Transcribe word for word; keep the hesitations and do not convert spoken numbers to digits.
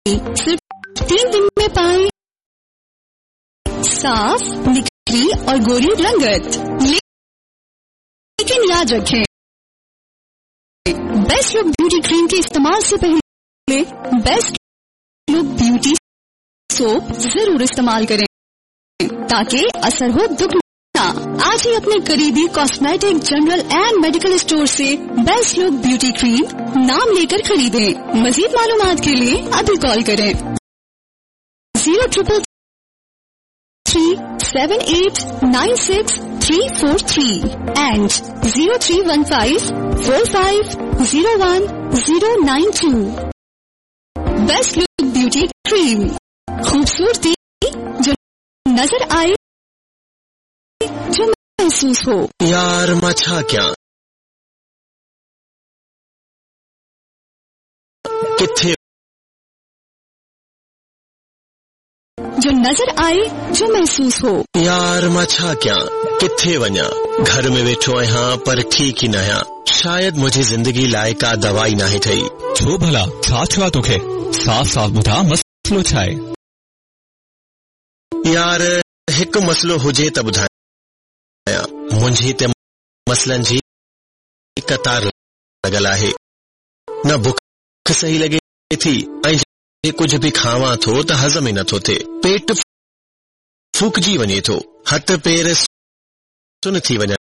सिर्फ तीन दिन में पाए साफ, निखरी और गोरी रंगत। लेकिन याद रखें, बेस्ट लुक ब्यूटी क्रीम के इस्तेमाल से पहले बेस्ट लुक ब्यूटी सोप जरूर इस्तेमाल करें ताकि असर हो दुगना। आज ही अपने करीबी cosmetic, general and medical store से बेस्ट लुक ब्यूटी क्रीम नाम लेकर खरीदें। मजीद मालूमात के लिए अभी कॉल करें zero triple three seven eight nine six three four three and zero three one five four five zero one zero nine to. Best look beauty cream, खूबसूरती जो नजर आए, जो महसूस हो। यार मचा क्या किथे, जो नजर आए, जो महसूस हो। यार मचा क्या किथे वञा, घर में वेठो आहियां पर ठीक ही नया। शायद मुझे जिंदगी लायका दवाई नाहे ठही। छो भला छा थियो आहे तोखे? साफ़ साफ़ ॿुधा, मसलो छा आहे? यार हिकु मसलो हुजे त ॿुधायां। मुंहिंजी ते मसलनि जी कतार लॻल आहे। न बुख सही लॻे थी ऐं कुछ भी खावां थो त हज़म ई नथो थिए। पेट फूकजी वञे थो, हथ पेर सुन थी वञनि